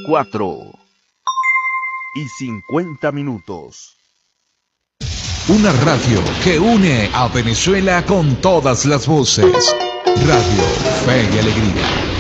4:50. Una radio que une a Venezuela con todas las voces. Radio Fe y Alegría.